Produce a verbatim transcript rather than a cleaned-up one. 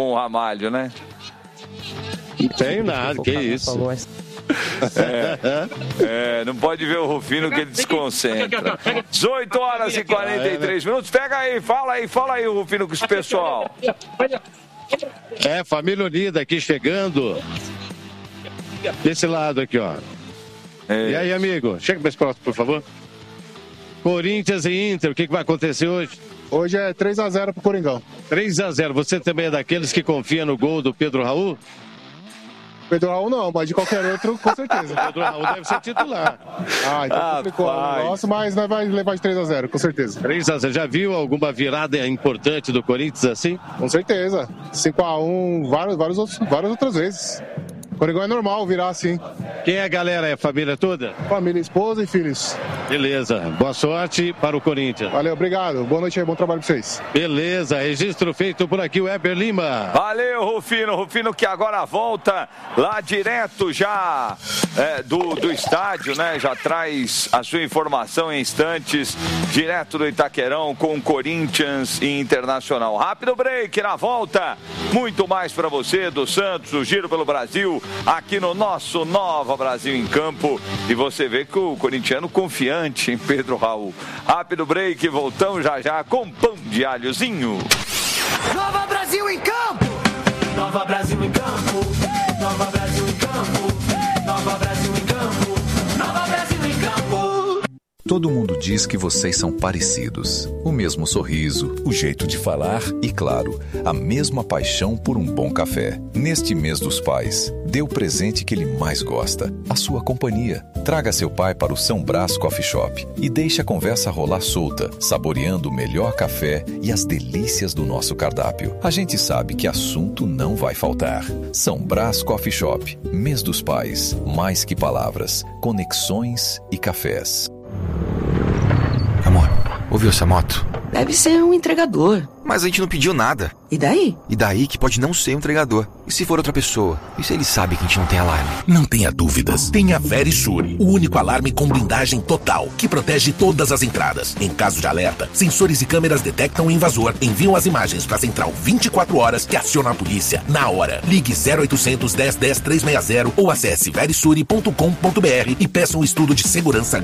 Tom Ramalho, né? Não tem nada, que isso. É, é, não pode ver o Rufino que ele desconcentra. dezoito horas e quarenta e três minutos. Pega aí, fala aí, fala aí, Rufino, com esse pessoal. É, família unida aqui chegando. Desse lado aqui, ó. É. E aí, amigo? Chega mais próximo, por favor. Corinthians e Inter, o que, que vai acontecer hoje? Hoje é três a zero pro Coringão. três a zero. Você também é daqueles que confia no gol do Pedro Raul? Pedro Raul não, mas de qualquer outro, com certeza. Pedro Raul deve ser titular. Ah, então ah, complicou o negócio, mas nós vamos levar de três a zero, com certeza. três a zero. Já viu alguma virada importante do Corinthians assim? Com certeza. cinco a um, vários, vários outros, várias outras vezes. Coringão é normal virar assim. Quem é a galera? É a família toda? Família, esposa e filhos. Beleza. Boa sorte para o Corinthians. Valeu, obrigado. Boa noite aí, bom trabalho para vocês. Beleza. Registro feito por aqui, o Weber Lima. Valeu, Rufino. Rufino que agora volta lá direto já é, do, do estádio, né? Já traz a sua informação em instantes, direto do Itaquerão com Corinthians e Internacional. Rápido break, na volta. Muito mais para você do Santos, o Giro pelo Brasil, aqui no nosso Nova Brasil em Campo. E você vê que o corintiano confiante em Pedro Raul. Rápido break, voltamos já já com pão de alhozinho. Nova Brasil em Campo! Nova Brasil em Campo! Nova Brasil em Campo! Nova Brasil em Campo! Nova Brasil em Campo! Todo mundo diz que vocês são parecidos. O mesmo sorriso, o jeito de falar e, claro, a mesma paixão por um bom café. Neste mês dos pais, dê o presente que ele mais gosta, a sua companhia. Traga seu pai para o São Brás Coffee Shop e deixe a conversa rolar solta, saboreando o melhor café e as delícias do nosso cardápio. A gente sabe que assunto não vai faltar. São Brás Coffee Shop, mês dos pais, mais que palavras, conexões e cafés. Amor, ouviu essa moto? Deve ser um entregador. Mas a gente não pediu nada. E daí? E daí que pode não ser um entregador. E se for outra pessoa? E se ele sabe que a gente não tem alarme? Não tenha dúvidas. Tenha a Verisure, o único alarme com blindagem total, que protege todas as entradas. Em caso de alerta, sensores e câmeras detectam o invasor, enviam as imagens para a central vinte e quatro horas que aciona a polícia na hora. Ligue zero oitocentos, dez, dez, trezentos e sessenta ou acesse verisure ponto com ponto br e peça um estudo de segurança